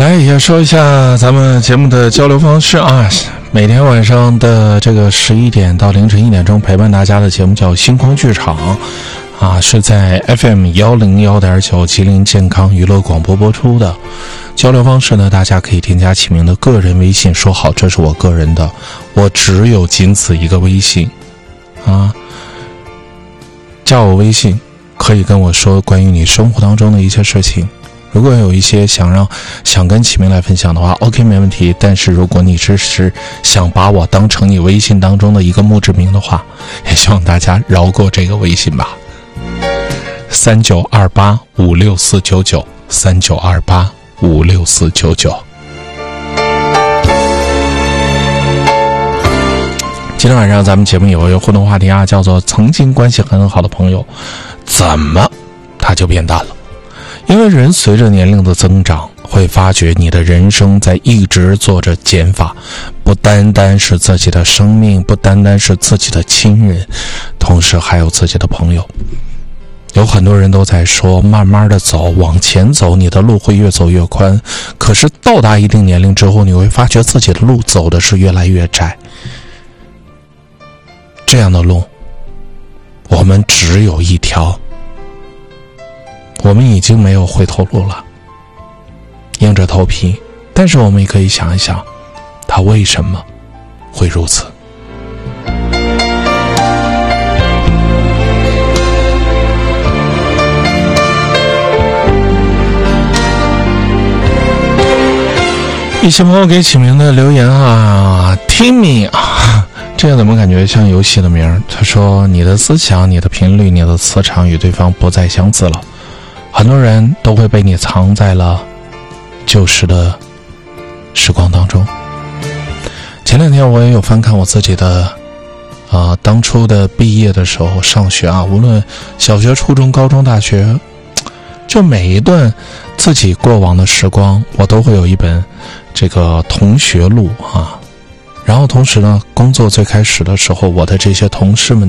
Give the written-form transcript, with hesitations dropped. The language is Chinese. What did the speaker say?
来也说一下咱们节目的交流方式啊，每天晚上的这个11点到凌晨1点钟陪伴大家的节目叫星空剧场啊，是在 FM 101.9吉林健康娱乐广播播出的。交流方式呢，大家可以添加启明的个人微信，说好这是我个人的，我只有仅此一个微信啊，加我微信可以跟我说关于你生活当中的一些事情。如果有一些想跟启明来分享的话 OK 没问题，但是如果你只是想把我当成你微信当中的一个墓志铭的话，也希望大家饶过这个微信吧。3928564499 3928564499。今天晚上咱们节目有一个互动话题啊，叫做曾经关系很好的朋友怎么他就变淡了。因为人随着年龄的增长，会发觉你的人生在一直做着减法，不单单是自己的生命，不单单是自己的亲人，同时还有自己的朋友。有很多人都在说慢慢的走，往前走，你的路会越走越宽，可是到达一定年龄之后，你会发觉自己的路走的是越来越窄。这样的路我们只有一条，我们已经没有回头路了，硬着头皮，但是我们也可以想一想，他为什么会如此。一些朋友给启明的留言啊 Timmy 啊，这样怎么感觉像游戏的名？他说你的思想、你的频率、你的磁场与对方不再相似了，很多人都会被你藏在了旧时的时光当中。前两天我也有翻看我自己的当初的毕业的时候上学啊，无论小学、初中、高中、大学，就每一段自己过往的时光，我都会有一本这个同学录啊。然后同时呢，工作最开始的时候，我的这些同事们